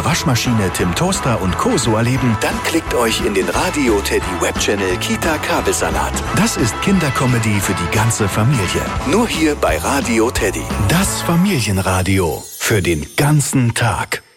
Mama Waschmaschine, Tim Toaster und Co. so erleben, dann klickt euch in den Radio Teddy Webchannel Kita Kabelsalat. Das ist Kindercomedy für die ganze Familie. Nur hier bei Radio Teddy. Das Familienradio für den ganzen Tag.